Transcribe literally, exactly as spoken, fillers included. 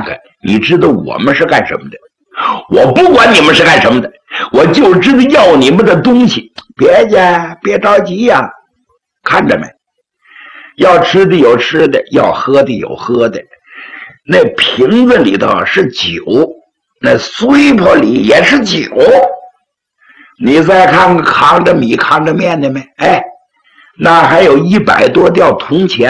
看，你知道我们是干什么的？我不管你们是干什么的，我就知道要你们的东西。别介，别着急呀、啊，看着没？要吃的有吃的，要喝的有喝的。那瓶子里头是酒，那碎破里也是酒。你再看看扛着米扛着面的没？哎，那还有一百多吊铜钱。